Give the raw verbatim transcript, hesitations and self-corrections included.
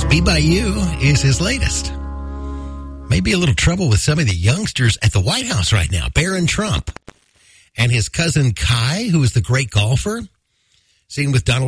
Be By You is his latest. Maybe a little trouble with some of the youngsters at the White House right now. Barron Trump and his cousin Kai, who is the great golfer, seen with Donald